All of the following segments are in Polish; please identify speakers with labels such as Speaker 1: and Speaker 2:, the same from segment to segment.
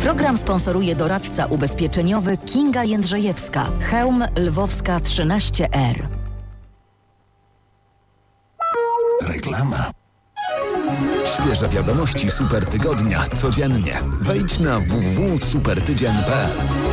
Speaker 1: Program sponsoruje doradca ubezpieczeniowy Kinga Jędrzejewska. Chełm Lwowska 13R.
Speaker 2: Reklama. Świeże wiadomości Super Tygodnia codziennie. Wejdź na www.supertydzień.pl.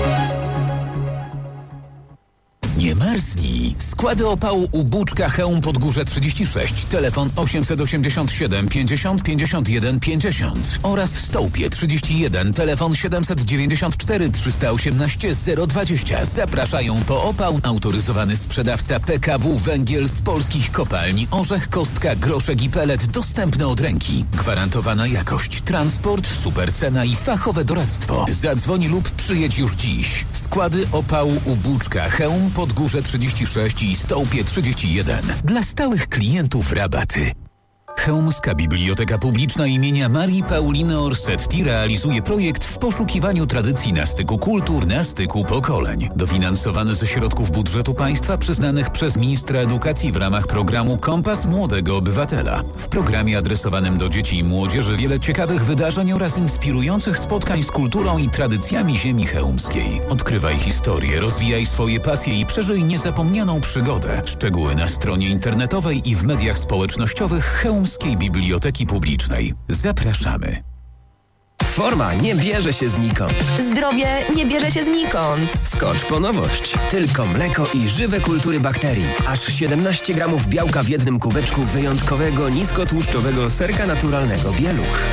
Speaker 2: Nie marznij. Składy opału u Buczka Chełm Podgórze 36, telefon 887 50 51 50 oraz w Stołpie 31, telefon 794 318 020. Zapraszają po opał autoryzowany sprzedawca PKW Węgiel z polskich kopalni Orzech, Kostka, Groszek i Pelet, dostępne od ręki. Gwarantowana jakość, transport, super cena i fachowe doradztwo. Zadzwoń lub przyjedź już dziś. Składy opału u Buczka Chełm Podgórze 36 i Stołpie 31. Dla stałych klientów rabaty. Chełmska Biblioteka Publiczna imienia Marii Pauliny Orsetti realizuje projekt w poszukiwaniu tradycji na styku kultur, na styku pokoleń. Dofinansowany ze środków budżetu państwa przyznanych przez ministra edukacji w ramach programu Kompas Młodego Obywatela. W programie adresowanym do dzieci i młodzieży wiele ciekawych wydarzeń oraz inspirujących spotkań z kulturą i tradycjami ziemi chełmskiej. Odkrywaj historię, rozwijaj swoje pasje i przeżyj niezapomnianą przygodę. Szczegóły na stronie internetowej i w mediach społecznościowych Chełmskiej Biblioteki Publicznej. Zapraszamy.
Speaker 3: Forma nie bierze się znikąd.
Speaker 4: Zdrowie nie bierze się znikąd.
Speaker 3: Skocz po nowość. Tylko mleko i żywe kultury bakterii. Aż 17 gramów białka w jednym kubeczku wyjątkowego, niskotłuszczowego serka naturalnego Bieluch.